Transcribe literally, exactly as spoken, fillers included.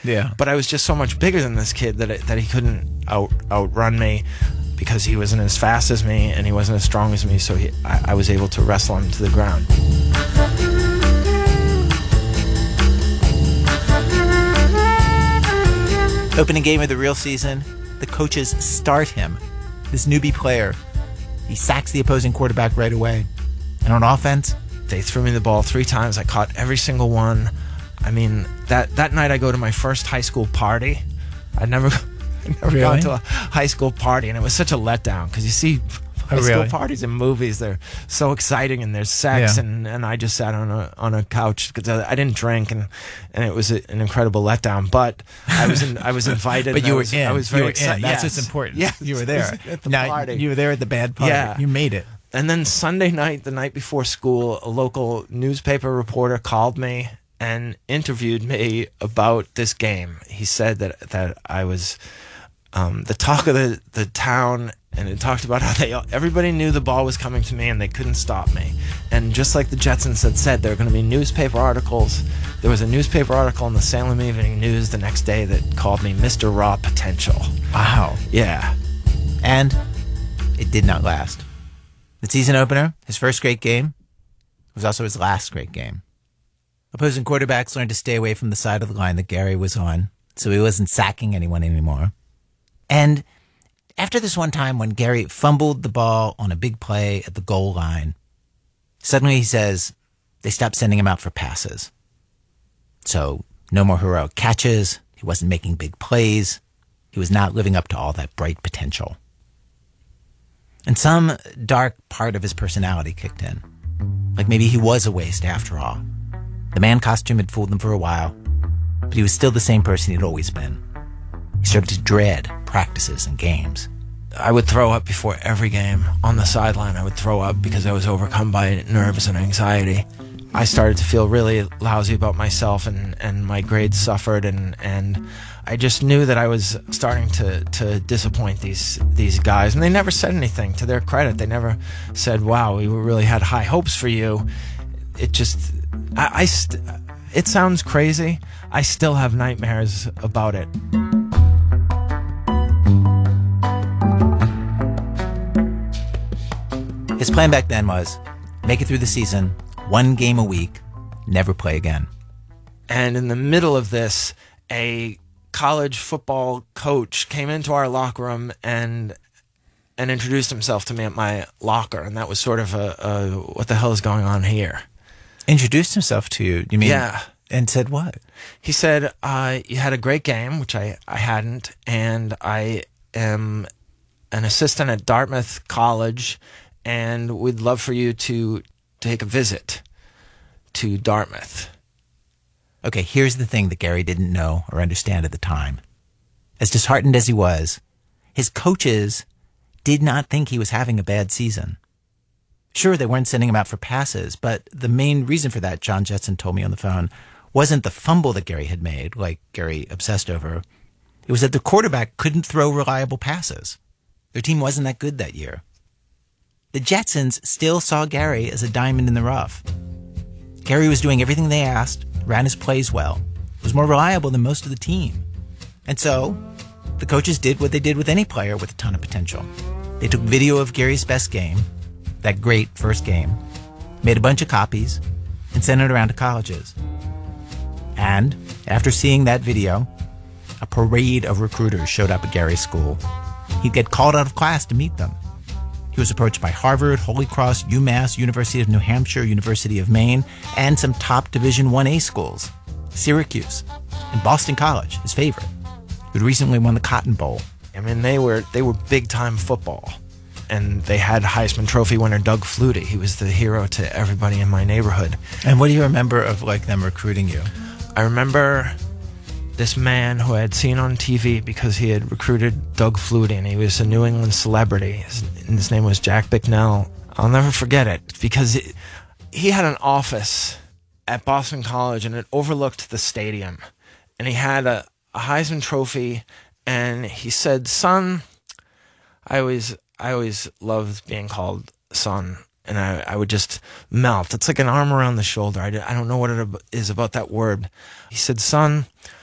Yeah. But I was just so much bigger than this kid that it, that he couldn't out outrun me because he wasn't as fast as me and he wasn't as strong as me. So he, I, I was able to wrestle him to the ground. Opening game of the real season, the coaches start him, this newbie player. He sacks the opposing quarterback right away. And on offense, they threw me the ball three times. I caught every single one. I mean, that, that night I go to my first high school party. I'd never, I'd never Really? gone to a high school party, and it was such a letdown because you see high Oh, school really? parties in movies. They're so exciting, and there's sex, Yeah. and, and I just sat on a on a couch because I, I didn't drink, and, and it was a, an incredible letdown. But I was in, I was invited. but and you I were was, in. I was You very were excited. in. That's Yes. what's important. Yes. You were there. At the now, party. you were there at the bad party. Yeah. You made it. And then Sunday night, the night before school, a local newspaper reporter called me and interviewed me about this game. He said that that I was um, the talk of the, the town, and it talked about how they everybody knew the ball was coming to me and they couldn't stop me. And just like the Jetsons had said, there were going to be newspaper articles. There was a newspaper article in the Salem Evening News the next day that called me Mister Raw Potential. Wow. Yeah. And it did not last. The season opener, his first great game, was also his last great game. Opposing quarterbacks learned to stay away from the side of the line that Gary was on, so he wasn't sacking anyone anymore. And after this one time when Gary fumbled the ball on a big play at the goal line, suddenly he says they stopped sending him out for passes. So no more heroic catches. He wasn't making big plays. He was not living up to all that bright potential. And some dark part of his personality kicked in. Like maybe he was a waste after all. The man costume had fooled him for a while, but he was still the same person he'd always been. He started to dread practices and games. I would throw up before every game. On the sideline, I would throw up because I was overcome by nerves and anxiety. I started to feel really lousy about myself, and, and my grades suffered, and, and I just knew that I was starting to, to disappoint these these guys. And they never said anything. To their credit, they never said, wow, we really had high hopes for you. It just, I, I st- it sounds crazy. I still have nightmares about it. His plan back then was make it through the season, one game a week, never play again. And in the middle of this, a college football coach came into our locker room and and introduced himself to me at my locker, and that was sort of a, a what the hell is going on here? Introduced himself to you, you mean? Yeah. And said what? He said, uh, you had a great game, which I, I hadn't, and I am an assistant at Dartmouth College, and we'd love for you to take a visit to Dartmouth. Okay, here's the thing that Gary didn't know or understand at the time. As disheartened as he was, his coaches did not think he was having a bad season. Sure, they weren't sending him out for passes, but the main reason for that, John Jetson told me on the phone, wasn't the fumble that Gary had made, like Gary obsessed over. It was that the quarterback couldn't throw reliable passes. Their team wasn't that good that year. The Jetsons still saw Gary as a diamond in the rough. Gary was doing everything they asked, ran his plays well, was more reliable than most of the team. And so, the coaches did what they did with any player with a ton of potential. They took video of Gary's best game, that great first game, made a bunch of copies, and sent it around to colleges. And after seeing that video, a parade of recruiters showed up at Gary's school. He'd get called out of class to meet them. He was approached by Harvard, Holy Cross, UMass, University of New Hampshire, University of Maine, and some top Division one A schools, Syracuse, and Boston College, his favorite, who'd recently won the Cotton Bowl. I mean, they were they were big-time football. And they had Heisman Trophy winner Doug Flutie. He was the hero to everybody in my neighborhood. And what do you remember of like them recruiting you? I remember this man who I had seen on T V because he had recruited Doug Flutie, and he was a New England celebrity. His, and his name was Jack Bicknell. I'll never forget it because it, he had an office at Boston College, and it overlooked the stadium. And he had a, a Heisman Trophy, and he said, "Son, I always, I always loved being called son." And I, I would just melt. It's like an arm around the shoulder. I, I don't know what it is about that word. He said, "Son,